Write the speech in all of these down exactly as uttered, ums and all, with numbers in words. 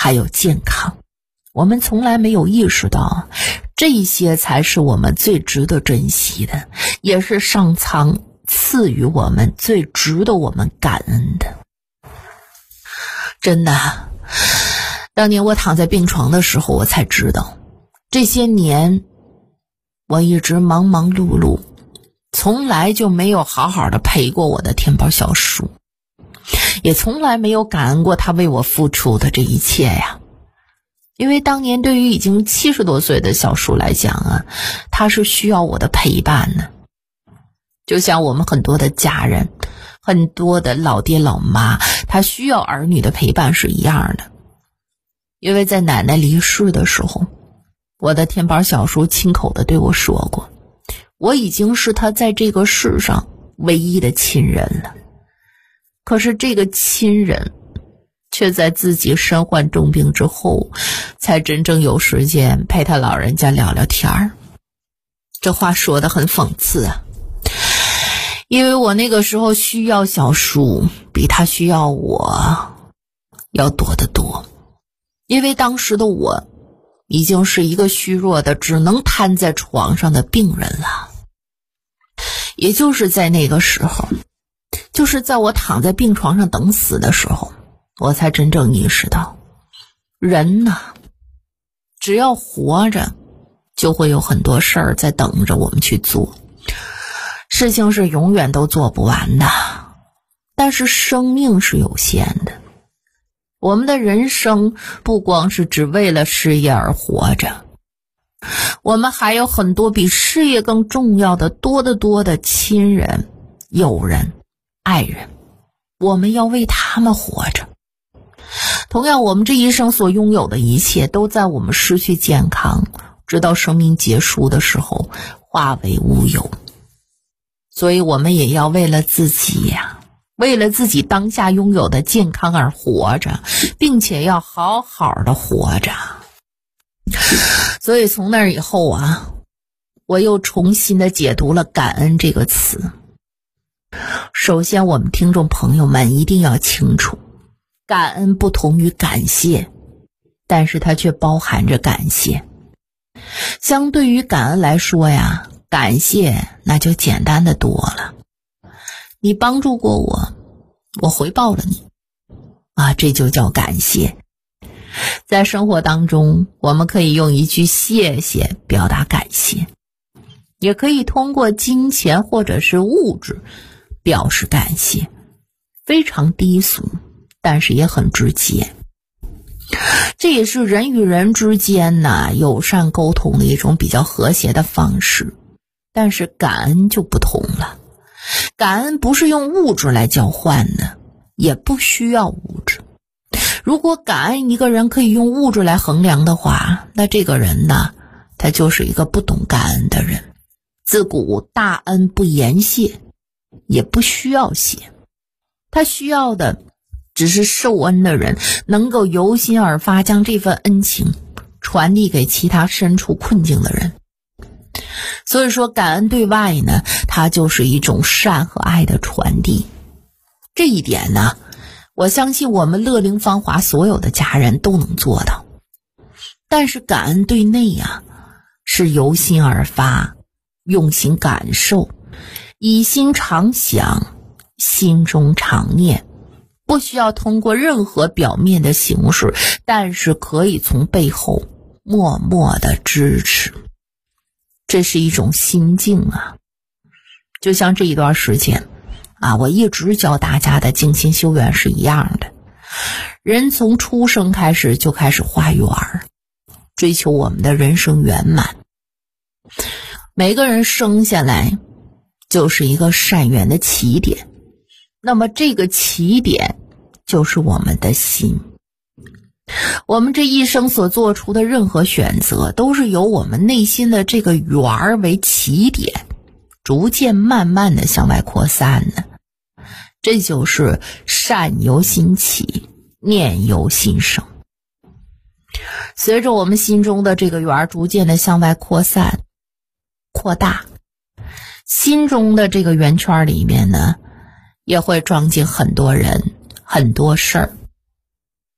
还有健康。我们从来没有意识到，这些才是我们最值得珍惜的，也是上苍赐予我们最值得我们感恩的。真的，当年我躺在病床的时候，我才知道，这些年我一直忙忙碌碌，从来就没有好好的陪过我的天宝小叔，也从来没有感恩过他为我付出的这一切呀。因为当年对于已经七十多岁的小叔来讲啊，他是需要我的陪伴的。就像我们很多的家人，很多的老爹老妈，他需要儿女的陪伴是一样的。因为在奶奶离世的时候，我的天宝小叔亲口的对我说过，我已经是他在这个世上唯一的亲人了。可是这个亲人却在自己身患重病之后，才真正有时间陪他老人家聊聊天儿。这话说得很讽刺啊，因为我那个时候需要小叔，比他需要我要多得多。因为当时的我已经是一个虚弱的只能瘫在床上的病人了。也就是在那个时候，就是在我躺在病床上等死的时候，我才真正意识到，人呢，只要活着，就会有很多事儿在等着我们去做。事情是永远都做不完的，但是生命是有限的。我们的人生不光是只为了事业而活着，我们还有很多比事业更重要的多得多的亲人、友人、爱人，我们要为他们活着。同样，我们这一生所拥有的一切，都在我们失去健康，直到生命结束的时候化为乌有。所以我们也要为了自己呀、啊，为了自己当下拥有的健康而活着，并且要好好的活着。所以从那以后啊，我又重新的解读了感恩这个词。首先，我们听众朋友们一定要清楚，感恩不同于感谢，但是它却包含着感谢。相对于感恩来说呀，感谢那就简单的多了。你帮助过我，我回报了你啊，这就叫感谢。在生活当中，我们可以用一句谢谢表达感谢，也可以通过金钱或者是物质表示感谢，非常低俗，但是也很直接。这也是人与人之间呢友善沟通的一种比较和谐的方式。但是感恩就不同了，感恩不是用物质来交换的，也不需要物质。如果感恩一个人可以用物质来衡量的话，那这个人呢，他就是一个不懂感恩的人。自古大恩不言谢，也不需要谢，他需要的只是受恩的人能够由心而发，将这份恩情传递给其他身处困境的人。所以说，感恩对外呢，它就是一种善和爱的传递。这一点呢，我相信我们乐龄芳华所有的家人都能做到。但是感恩对内呀、啊，是由心而发，用心感受，以心常想，心中常念，不需要通过任何表面的形式，但是可以从背后默默的支持。这是一种心境啊。就像这一段时间啊，我一直教大家的静心修缘是一样的。人从出生开始就开始化缘，追求我们的人生圆满。每个人生下来就是一个善缘的起点，那么这个起点就是我们的心。我们这一生所做出的任何选择，都是由我们内心的这个缘儿为起点，逐渐慢慢的向外扩散的。这就是善由心起，念由心生。随着我们心中的这个缘儿逐渐的向外扩散扩大，心中的这个圆圈里面呢，也会装进很多人很多事儿。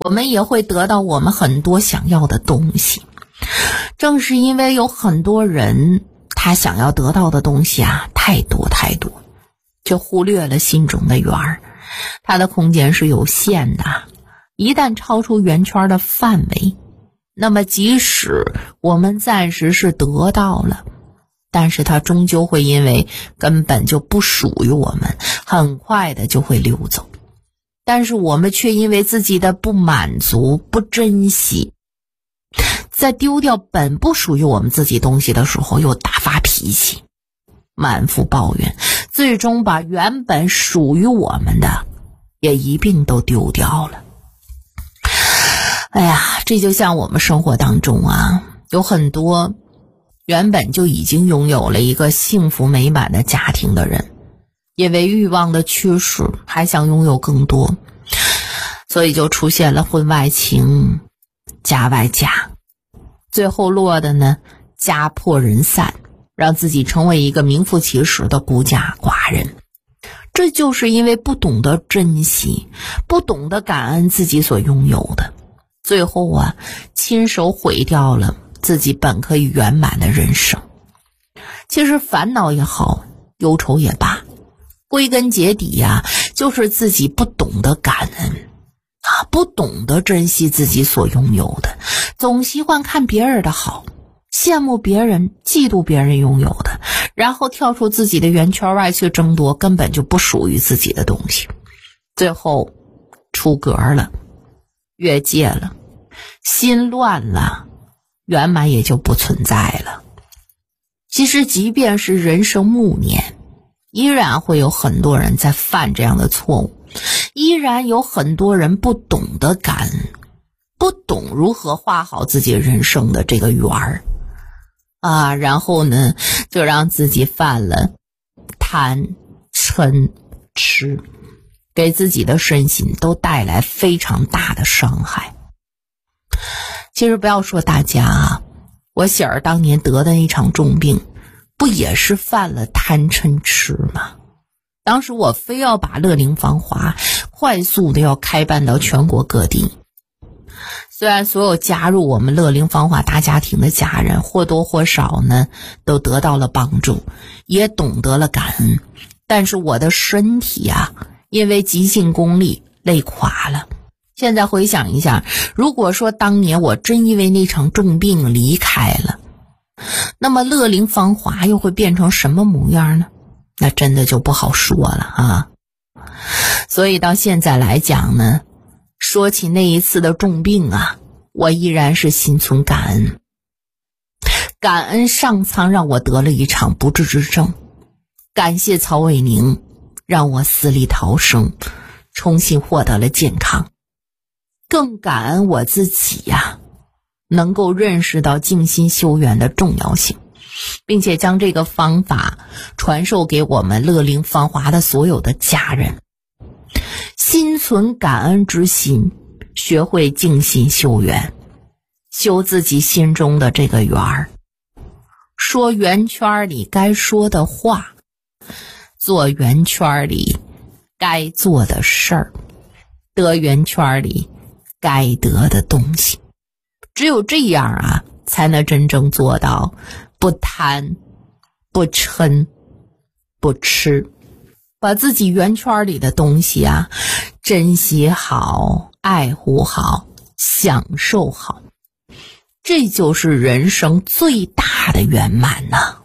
我们也会得到我们很多想要的东西。正是因为有很多人他想要得到的东西啊太多太多，却忽略了心中的圆儿，它的空间是有限的，一旦超出圆圈的范围，那么即使我们暂时是得到了，但是它终究会因为根本就不属于我们，很快的就会溜走。但是我们却因为自己的不满足、不珍惜，在丢掉本不属于我们自己东西的时候又大发脾气，满腹抱怨，最终把原本属于我们的也一并都丢掉了。哎呀，这就像我们生活当中啊，有很多原本就已经拥有了一个幸福美满的家庭的人，因为欲望的驱使，还想拥有更多，所以就出现了婚外情、家外家，最后落的呢，家破人散，让自己成为一个名副其实的孤家寡人。这就是因为不懂得珍惜，不懂得感恩自己所拥有的，最后啊，亲手毁掉了自己本可以圆满的人生。其实烦恼也好，忧愁也罢，归根结底呀、啊，就是自己不懂得感恩啊，不懂得珍惜自己所拥有的，总喜欢看别人的好，羡慕别人，嫉妒别人拥有的，然后跳出自己的圆圈外去争夺根本就不属于自己的东西，最后出格了，越界了，心乱了，圆满也就不存在了。其实即便是人生暮年，依然会有很多人在犯这样的错误，依然有很多人不懂得感恩，不懂如何画好自己人生的这个圆儿啊，然后呢，就让自己犯了贪、嗔、痴，给自己的身心都带来非常大的伤害。其实不要说大家啊，我喜儿当年得的那场重病，不也是犯了贪嗔痴吗？当时我非要把乐龄芳华快速的要开办到全国各地。虽然所有加入我们乐龄芳华大家庭的家人或多或少呢都得到了帮助，也懂得了感恩，但是我的身体啊，因为急性功力累垮了。现在回想一下，如果说当年我真因为那场重病离开了，那么乐龄芳华又会变成什么模样呢？那真的就不好说了啊。所以到现在来讲呢，说起那一次的重病啊，我依然是心存感恩。感恩上苍让我得了一场不治之症，感谢曹伟宁让我死里逃生，重新获得了健康。更感恩我自己呀、啊，能够认识到静心修缘的重要性，并且将这个方法传授给我们乐龄芳华的所有的家人。心存感恩之心，学会静心修缘，修自己心中的这个圆儿，说圆圈里该说的话，做圆圈里该做的事儿，得圆圈里该得的东西。只有这样啊，才能真正做到不贪、不嗔、不痴，把自己圆圈里的东西啊，珍惜好、爱护好、享受好，这就是人生最大的圆满呐。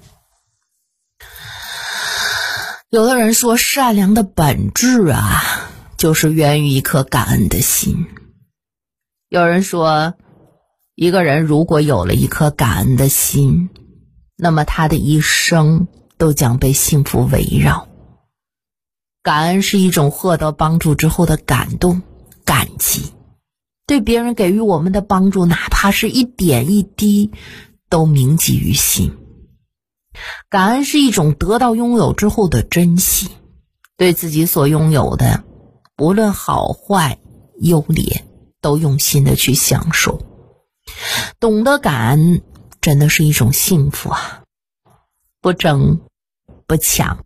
有的人说，善良的本质啊，就是源于一颗感恩的心。有人说，一个人如果有了一颗感恩的心，那么他的一生都将被幸福围绕。感恩是一种获得帮助之后的感动、感激，对别人给予我们的帮助，哪怕是一点一滴，都铭记于心。感恩是一种得到拥有之后的珍惜，对自己所拥有的，无论好坏、优劣，都用心的去享受。懂得感恩真的是一种幸福啊！不争不抢，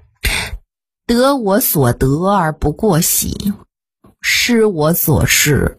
得我所得而不过喜，失我所失